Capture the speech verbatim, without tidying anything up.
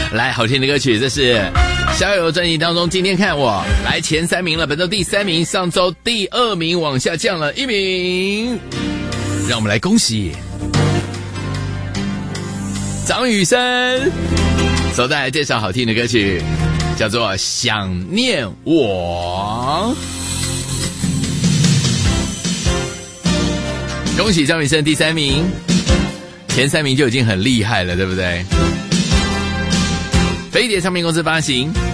来，好听的歌曲，这是逍遥专辑当中，今天看我来前三名了，本周第三名，上周第二名往下降了一名，让我们来恭喜张雨生，所带来这首好听的歌曲，叫做《想念我》。恭喜张雨生第三名，前三名就已经很厉害了，对不对？飞碟唱片公司发行，